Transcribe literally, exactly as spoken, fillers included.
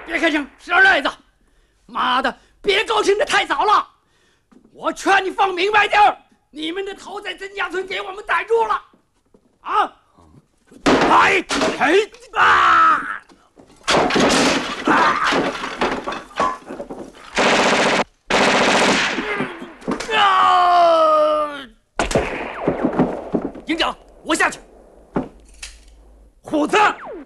别开枪，是二赖子！妈的，别高兴的太早了！我劝你放明白点儿，你们的头在曾家村给我们逮住了，啊！哎哎啊！